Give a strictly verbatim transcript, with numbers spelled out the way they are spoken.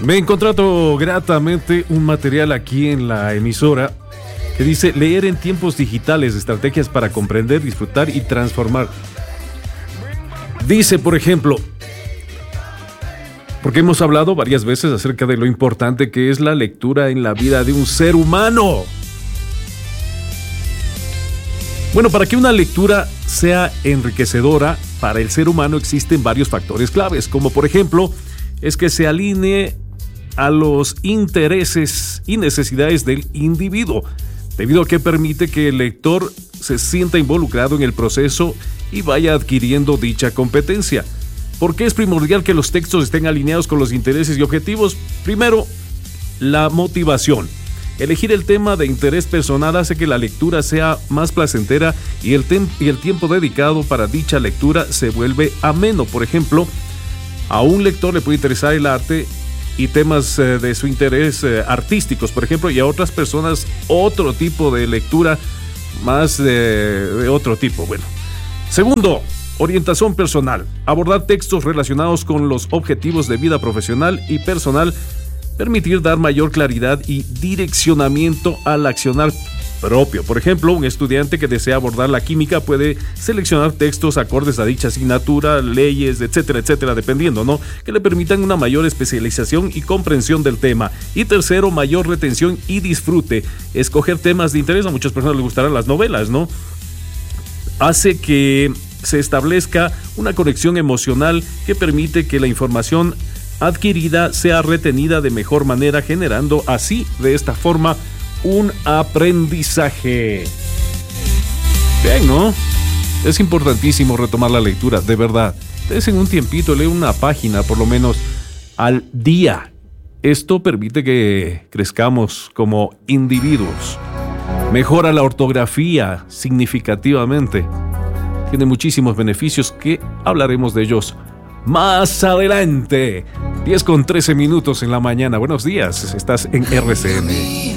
Me he encontrado gratamente un material aquí en la emisora que dice leer en tiempos digitales, estrategias para comprender, disfrutar y transformar. Dice, por ejemplo, porque hemos hablado varias veces acerca de lo importante que es la lectura en la vida de un ser humano. Bueno, para que una lectura sea enriquecedora para el ser humano existen varios factores claves, como por ejemplo, es que se alinee a los intereses y necesidades del individuo, debido a que permite que el lector se sienta involucrado en el proceso y vaya adquiriendo dicha competencia. ¿Por qué es primordial que los textos estén alineados con los intereses y objetivos? Primero, la motivación. Elegir el tema de interés personal hace que la lectura sea más placentera y el, tem- y el tiempo dedicado para dicha lectura se vuelve ameno. Por ejemplo, a un lector le puede interesar el arte y temas eh, de su interés eh, artísticos, por ejemplo, y a otras personas otro tipo de lectura más de, de otro tipo. Bueno, segundo, orientación personal. Abordar textos relacionados con los objetivos de vida profesional y personal, permitir dar mayor claridad y direccionamiento al accionar propio. Por ejemplo, un estudiante que desea abordar la química puede seleccionar textos acordes a dicha asignatura, leyes, etcétera, etcétera, dependiendo, ¿no? Que le permitan una mayor especialización y comprensión del tema. Y tercero, mayor retención y disfrute. Escoger temas de interés, a muchas personas les gustarán las novelas, ¿no? Hace que se establezca una conexión emocional que permite que la información adquirida sea retenida de mejor manera, generando así, de esta forma, un aprendizaje. Bien, ¿no? Es importantísimo retomar la lectura, de verdad. Desen un tiempito, lee una página por lo menos al día. Esto permite que crezcamos como individuos. Mejora la ortografía significativamente. Tiene muchísimos beneficios que hablaremos de ellos más adelante. diez con trece minutos en la mañana. Buenos días, estás en R C N.